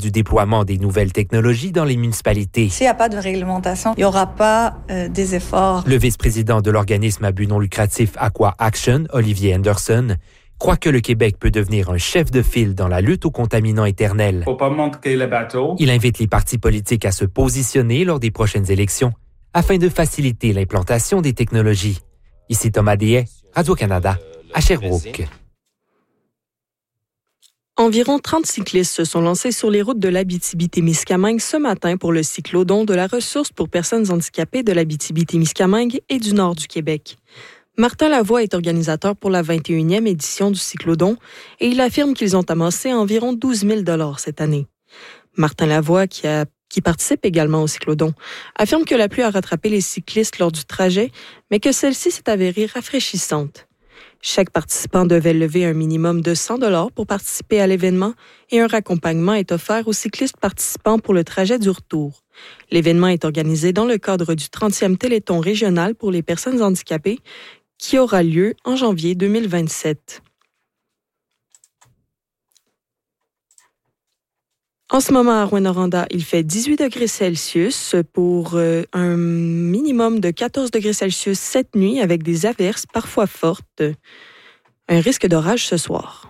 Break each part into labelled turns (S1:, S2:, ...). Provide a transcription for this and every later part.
S1: du déploiement des nouvelles technologies dans les municipalités.
S2: S'il n'y a pas de réglementation, il n'y aura pas des efforts.
S1: Le vice-président de l'organisme à but non lucratif Aqua Action, Olivier Anderson, croit que le Québec peut devenir un chef de file dans la lutte aux contaminants éternels.
S3: Faut pas manquer le bateau.
S1: Il invite les partis politiques à se positionner lors des prochaines élections afin de faciliter l'implantation des technologies. Ici Thomas Déhay, Radio-Canada, à Sherbrooke.
S4: Environ 30 cyclistes se sont lancés sur les routes de l'Abitibi-Témiscamingue ce matin pour le cyclodon de la ressource pour personnes handicapées de l'Abitibi-Témiscamingue et du nord du Québec. Martin Lavoie est organisateur pour la 21e édition du cyclodon et il affirme qu'ils ont amassé environ 12 000 $ cette année. Martin Lavoie, qui participe également au cyclodon, affirme que la pluie a rattrapé les cyclistes lors du trajet, mais que celle-ci s'est avérée rafraîchissante. Chaque participant devait lever un minimum de 100 $ pour participer à l'événement et un raccompagnement est offert aux cyclistes participants pour le trajet du retour. L'événement est organisé dans le cadre du 30e Téléthon régional pour les personnes handicapées qui aura lieu en janvier 2027. En ce moment, à Rouyn-Noranda, il fait 18 degrés Celsius pour un minimum de 14 degrés Celsius cette nuit avec des averses parfois fortes. Un risque d'orage ce soir.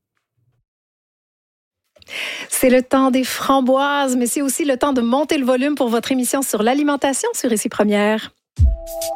S5: C'est le temps des framboises, mais c'est aussi le temps de monter le volume pour votre émission sur l'alimentation sur Ici Première.